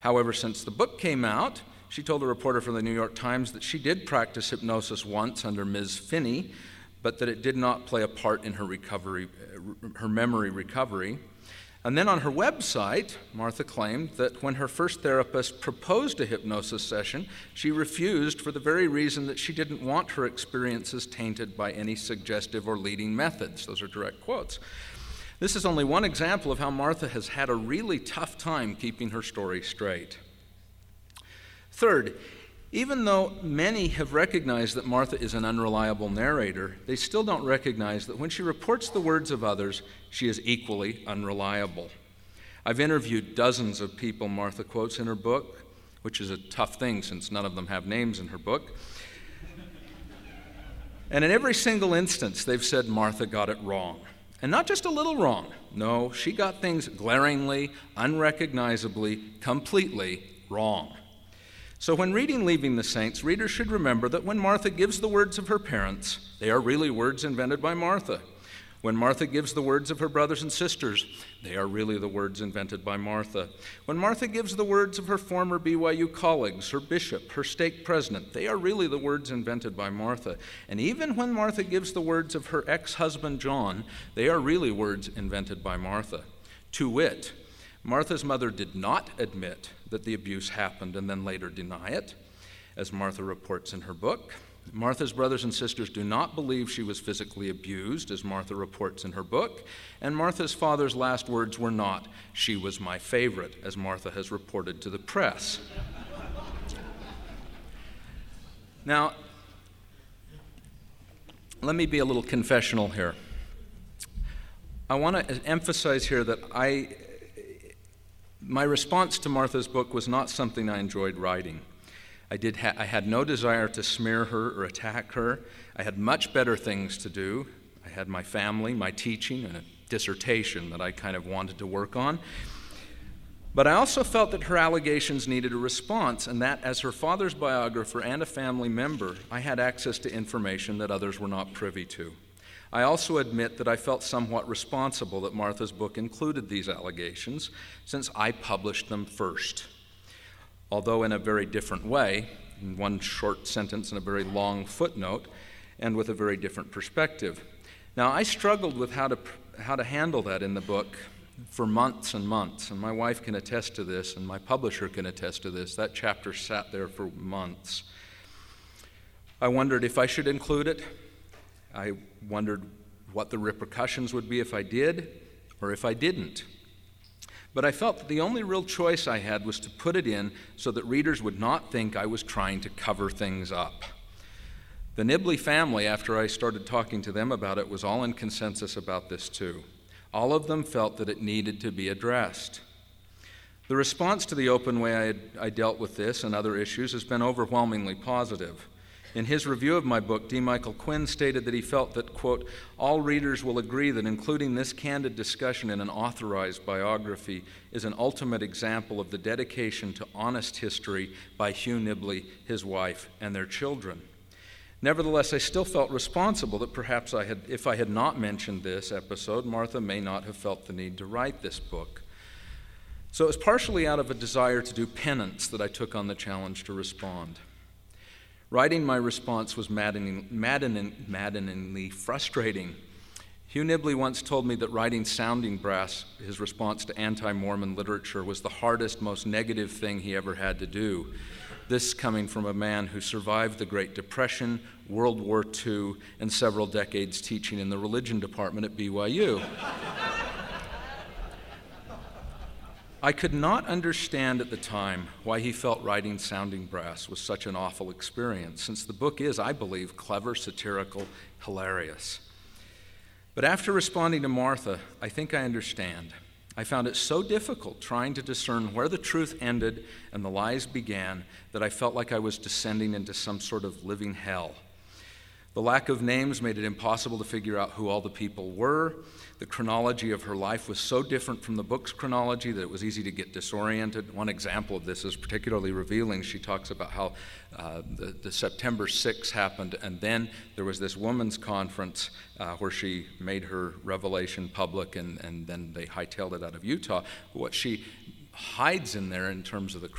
However, since the book came out, she told a reporter from the New York Times that she did practice hypnosis once under Ms. Finney, but that it did not play a part in her memory recovery. And then on her website, Martha claimed that when her first therapist proposed a hypnosis session, she refused for the very reason that she didn't want her experiences tainted by any suggestive or leading methods. Those are direct quotes. This is only one example of how Martha has had a really tough time keeping her story straight. Third, even though many have recognized that Martha is an unreliable narrator, they still don't recognize that when she reports the words of others, she is equally unreliable. I've interviewed dozens of people Martha quotes in her book, which is a tough thing since none of them have names in her book. And in every single instance, they've said Martha got it wrong. And not just a little wrong. No, she got things glaringly, unrecognizably, completely wrong. So when reading Leaving the Saints, readers should remember that when Martha gives the words of her parents, they are really words invented by Martha. When Martha gives the words of her brothers and sisters, they are really the words invented by Martha. When Martha gives the words of her former BYU colleagues, her bishop, her stake president, they are really the words invented by Martha. And even when Martha gives the words of her ex-husband John, they are really words invented by Martha. To wit, Martha's mother did not admit that the abuse happened and then later deny it, as Martha reports in her book. Martha's brothers and sisters do not believe she was physically abused, as Martha reports in her book. And Martha's father's last words were not, "She was my favorite," as Martha has reported to the press. Now, let me be a little confessional here. I want to emphasize here that my response to Martha's book was not something I enjoyed writing. I had no desire to smear her or attack her. I had much better things to do. I had my family, my teaching, and a dissertation that I kind of wanted to work on. But I also felt that her allegations needed a response, and that as her father's biographer and a family member, I had access to information that others were not privy to. I also admit that I felt somewhat responsible that Martha's book included these allegations, since I published them first, although in a very different way, in one short sentence and a very long footnote, and with a very different perspective. Now, I struggled with how to handle that in the book for months and months, and my wife can attest to this, and my publisher can attest to this. That chapter sat there for months. I wondered if I should include it. I wondered what the repercussions would be if I did or if I didn't. But I felt that the only real choice I had was to put it in so that readers would not think I was trying to cover things up. The Nibley family, after I started talking to them about it, was all in consensus about this too. All of them felt that it needed to be addressed. The response to the open way I dealt with this and other issues has been overwhelmingly positive. In his review of my book, D. Michael Quinn stated that he felt that, quote, all readers will agree that including this candid discussion in an authorized biography is an ultimate example of the dedication to honest history by Hugh Nibley, his wife, and their children. Nevertheless, I still felt responsible that perhaps if I had not mentioned this episode, Martha may not have felt the need to write this book. So it was partially out of a desire to do penance that I took on the challenge to respond. Writing my response was maddeningly frustrating. Hugh Nibley once told me that writing Sounding Brass, his response to anti-Mormon literature, was the hardest, most negative thing he ever had to do. This coming from a man who survived the Great Depression, World War II, and several decades teaching in the religion department at BYU. I could not understand at the time why he felt writing Sounding Brass was such an awful experience, since the book is, I believe, clever, satirical, hilarious. But after responding to Martha, I think I understand. I found it so difficult trying to discern where the truth ended and the lies began that I felt like I was descending into some sort of living hell. The lack of names made it impossible to figure out who all the people were. The chronology of her life was so different from the book's chronology that it was easy to get disoriented. One example of this is particularly revealing. She talks about how the September 6th happened, and then there was this women's conference where she made her revelation public, and then they hightailed it out of Utah. What she hides in there in terms of the